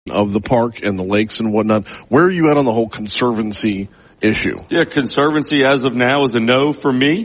of the park and the lakes and whatnot. Where are you at on the whole conservancy issue? Yeah, conservancy as of now is a no for me.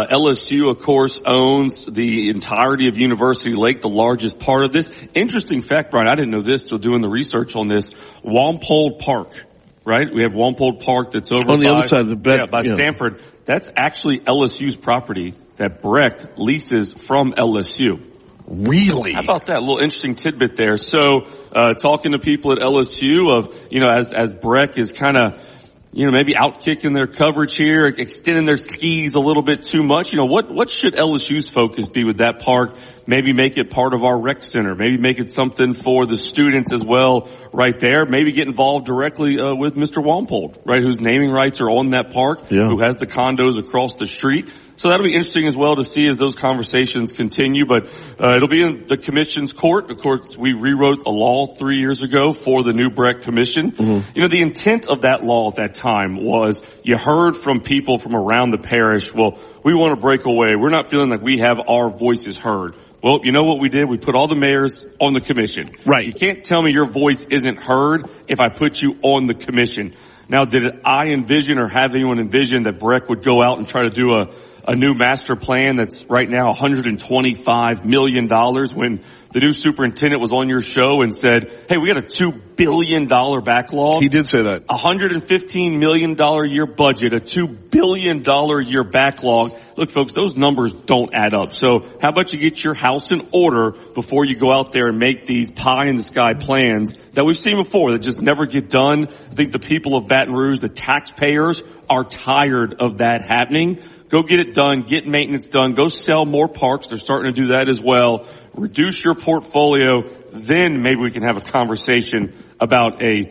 LSU, of course, owns the entirety of University Lake, the largest part of this. Interesting fact, Brian, I didn't know this till doing the research on this. Walpole Park, right? We have Walpole Park that's over on the other side of the bed, by Stanford. That's actually LSU's property that Breck leases from LSU. Really? How about that? A little interesting tidbit there. So, talking to people at LSU of, as Breck is kind of, maybe outkicking their coverage here, extending their skis a little bit too much. What should LSU's focus be with that park? Maybe make it part of our rec center. Maybe make it something for the students as well right there. Maybe get involved directly with Mr. Walpole, right, whose naming rights are on that park, who has the condos across the street. So that'll be interesting as well to see as those conversations continue, but it'll be in the commission's court. Of course, we rewrote a law 3 years ago for the new Breck Commission. The intent of that law at that time was you heard from people from around the parish, well, we want to break away. We're not feeling like we have our voices heard. Well, you know what we did? We put all the mayors on the commission. Right. You can't tell me your voice isn't heard if I put you on the commission. Now, did I envision or have anyone envision that Breck would go out and try to do a new master plan that's right now $125 million when the new superintendent was on your show and said, hey, we got a $2 billion backlog. He did say that. $115 million a year budget, a $2 billion a year backlog. Look, folks, those numbers don't add up. So how about you get your house in order before you go out there and make these pie-in-the-sky plans that we've seen before that just never get done. I think the people of Baton Rouge, the taxpayers, are tired of that happening. Go get it done. Get maintenance done. Go sell more parks. They're starting to do that as well. Reduce your portfolio. Then maybe we can have a conversation about a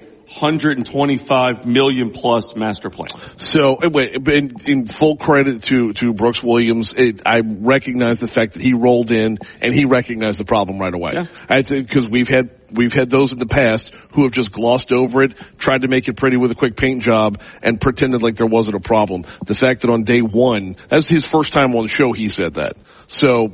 $125 million plus master plan. So, wait, in full credit to Brooks Williams, I recognize the fact that he rolled in and he recognized the problem right away. Because we've had those in the past who have just glossed over it, tried to make it pretty with a quick paint job, and pretended like there wasn't a problem. The fact that on day one, that's his first time on the show, he said that. So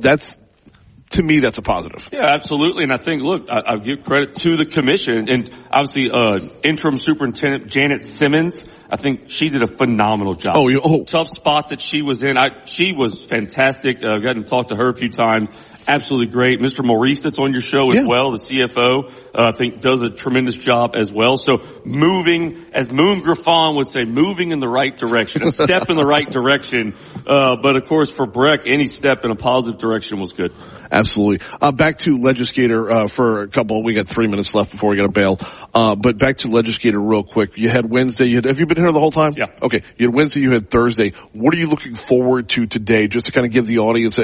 to me, that's a positive. Yeah, absolutely. And I think, look, I'll give credit to the commission and obviously, interim superintendent Janet Simmons. I think she did a phenomenal job. Tough spot that she was in. She was fantastic. I've gotten to talk to her a few times. Absolutely great. Mr. Maurice that's on your show as well, the CFO, I think does a tremendous job as well. So moving, as Moon Griffon would say, moving in the right direction, a step in the right direction. But of course for Breck, any step in a positive direction was good. Absolutely. Back to Legislator, for a couple, we got 3 minutes left before we got to bail. But back to Legislator real quick. You had Wednesday, have you been here the whole time? Yeah. Okay. You had Wednesday, you had Thursday. What are you looking forward to today? Just to kind of give the audience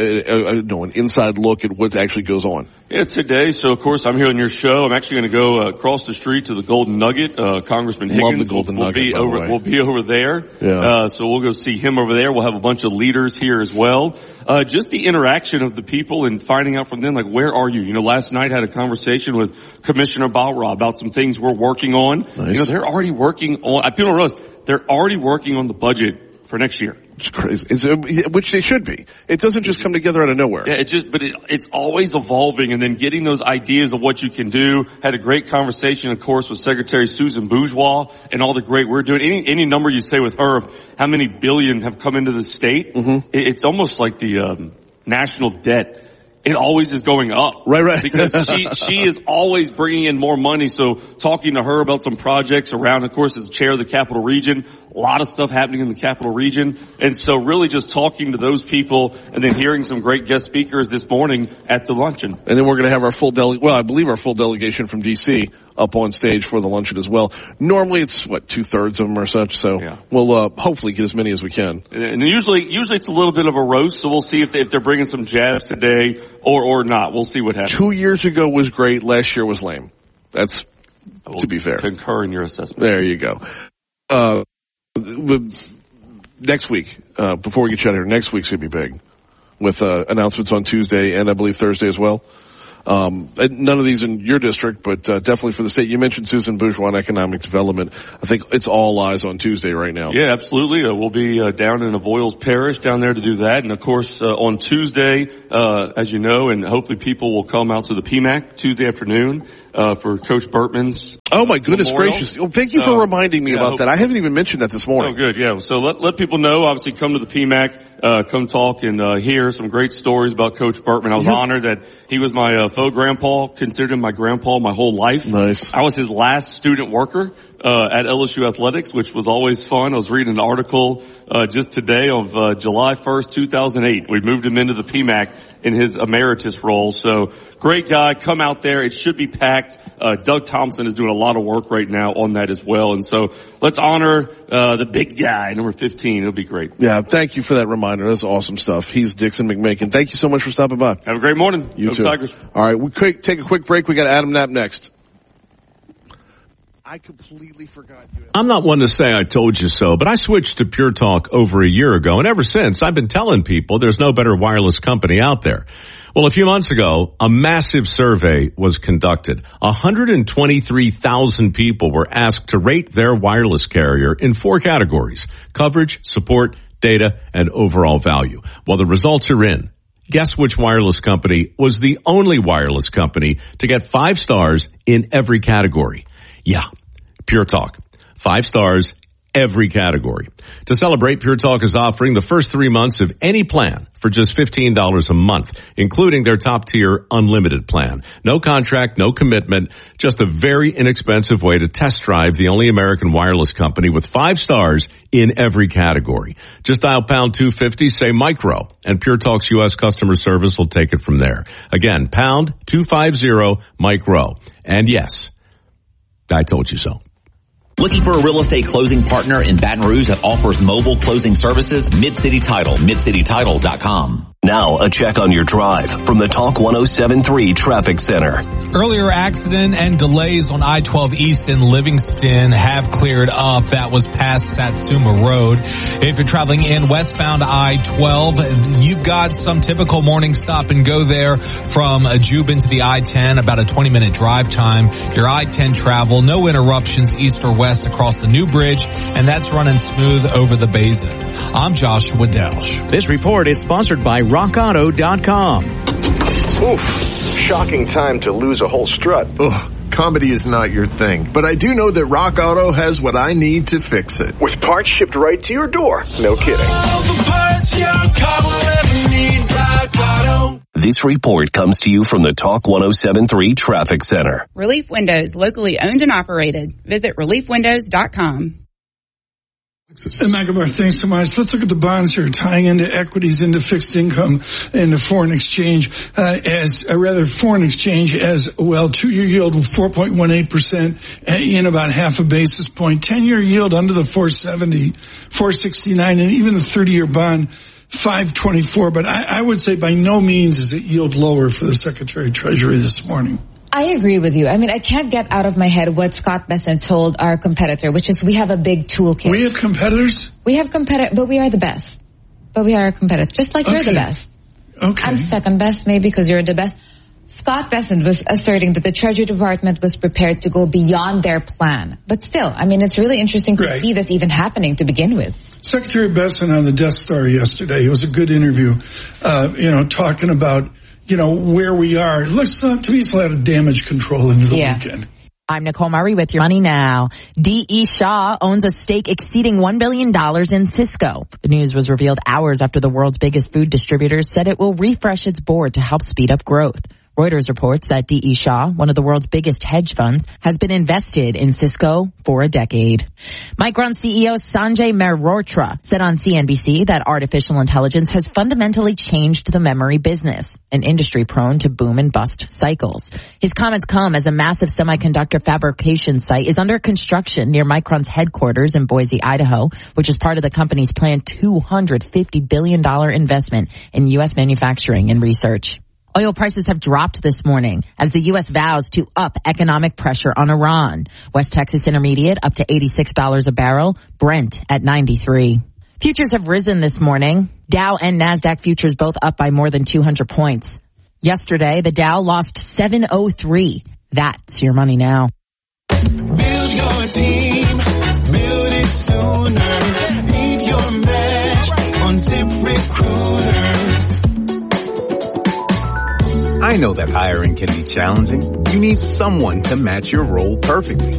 an inside look at what actually goes on. Yeah, today. So of course I'm here on your show. I'm actually going to go across the street to the Golden Nugget. Congressman Higgins Love the Golden Nugget, will be over there. Yeah. So we'll go see him over there. We'll have a bunch of leaders here as well. Just the interaction of the people and finding out from them, like, where are you? Last night I had a conversation with Commissioner Balra about some things we're working on. Nice. They're already working on, people don't realize, they're already working on the budget for next year. It's crazy. Which they should be. It doesn't just come together out of nowhere. Yeah, it's always evolving and then getting those ideas of what you can do. Had a great conversation, of course, with Secretary Susan Bourgeois and all the great we're doing. Any number you say with her of how many billion have come into the state, it's almost like the national debt. It always is going up. Right. Because she is always bringing in more money. So talking to her about some projects around, of course, as chair of the Capital Region, a lot of stuff happening in the Capital Region. And so really just talking to those people and then hearing some great guest speakers this morning at the luncheon. And then we're going to have our I believe our full delegation from DC up on stage for the luncheon as well. Normally it's 2/3 of them or such. So we'll hopefully get as many as we can. And usually it's a little bit of a roast. So we'll see if they're bringing some jabs today or not. We'll see what happens. 2 years ago was great. Last year was lame. That's to be fair. Concur in your assessment. There you go. Next week, before we get shut here, next week's going to be big with announcements on Tuesday and I believe Thursday as well. None of these in your district, but definitely for the state. You mentioned Susan Bourgeois on economic development. I think it's all eyes on Tuesday right now. Yeah, absolutely. We'll be down in Avoyelles Parish down there to do that. And of course, on Tuesday, as you know, and hopefully people will come out to the PMAC Tuesday afternoon. for Coach Burtman's. Oh my goodness Memorial. gracious! Well, thank you for reminding me about that. I haven't even mentioned that this morning. Oh, good. Yeah. So let people know. Obviously, come to the PMAC, come talk and hear some great stories about Coach Burtman. I was honored that he was my faux grandpa. Considered him my grandpa my whole life. Nice. I was his last student worker at LSU Athletics, which was always fun. I was reading an article just today of July 1st, 2008. We moved him into the PMAC in his emeritus role. So great guy. Come out there. It should be packed. Doug Thompson is doing a lot of work right now on that as well. And so let's honor the big guy, number 15. It'll be great. Yeah, thank you for that reminder. That's awesome stuff. He's Dixon McMakin. Thank you so much for stopping by. Have a great morning. You Go too. Tigers. All right, we take a quick break. We got Adam Knapp next. I completely forgot. I'm not one to say I told you so, but I switched to Pure Talk over a year ago, and ever since I've been telling people there's no better wireless company out there. Well, a few months ago, a massive survey was conducted. 123,000 people were asked to rate their wireless carrier in 4 categories: coverage, support, data, and overall value. Well, the results are in. Guess which wireless company was the only wireless company to get 5 stars in every category? Yeah, Pure Talk. 5 stars, every category. To celebrate, Pure Talk is offering the first 3 months of any plan for just $15 a month, including their top-tier unlimited plan. No contract, no commitment, just a very inexpensive way to test drive the only American wireless company with 5 stars in every category. Just dial pound 250, say micro, and Pure Talk's U.S. customer service will take it from there. Again, pound 250 micro. And yes, I told you so. Looking for a real estate closing partner in Baton Rouge that offers mobile closing services? Mid-City Title, midcitytitle.com. Now, a check on your drive from the Talk 107.3 Traffic Center. Earlier accident and delays on I-12 East in Livingston have cleared up. That was past Satsuma Road. If you're traveling in westbound I-12, you've got some typical morning stop and go there from Jubin to the I-10, about a 20-minute drive time. Your I-10 travel, no interruptions east or west across the new bridge, and that's running smooth over the basin. I'm Joshua Delsh. This report is sponsored by RockAuto.com. Oof, shocking time to lose a whole strut. Ugh, comedy is not your thing, but I do know that Rock Auto has what I need to fix it. With parts shipped right to your door. No kidding. This report comes to you from the Talk 107.3 Traffic Center. Relief Windows, locally owned and operated. Visit reliefwindows.com. And Magabar, thanks so much. Let's look at the bonds here, tying into equities, into fixed income, into foreign exchange, foreign exchange as well. 2-year yield with 4.18% in about half a basis point. 10-year yield under the 470, 469, and even the 30-year bond, 524. But I would say by no means is it yield lower for the Secretary of Treasury this morning. I agree with you. I mean, I can't get out of my head what Scott Bessent told our competitor, which is we have a big toolkit. We have competitors? We have competitors, but we are the best. But we are a competitor, just like you're the best. Okay. I'm second best, maybe, because you're the best. Scott Bessent was asserting that the Treasury Department was prepared to go beyond their plan. But still, I mean, it's really interesting to see this even happening to begin with. Secretary Bessent on the Death Star yesterday, it was a good interview, talking about where we are. It looks to me it's a lot of damage control into the weekend. I'm Nicole Murray with your Money Now. D.E. Shaw owns a stake exceeding $1 billion in Cisco. The news was revealed hours after the world's biggest food distributor said it will refresh its board to help speed up growth. Reuters reports that D.E. Shaw, one of the world's biggest hedge funds, has been invested in Cisco for a decade. Micron CEO Sanjay Mehrotra said on CNBC that artificial intelligence has fundamentally changed the memory business, an industry prone to boom and bust cycles. His comments come as a massive semiconductor fabrication site is under construction near Micron's headquarters in Boise, Idaho, which is part of the company's planned $250 billion investment in U.S. manufacturing and research. Oil prices have dropped this morning as the U.S. vows to up economic pressure on Iran. West Texas Intermediate up to $86 a barrel, Brent at 93. Futures have risen this morning. Dow and NASDAQ futures both up by more than 200 points. Yesterday, the Dow lost 703. That's your Money Now. Build your team, build it sooner. Need your match on ZipRecruiter. I know that hiring can be challenging. You need someone to match your role perfectly.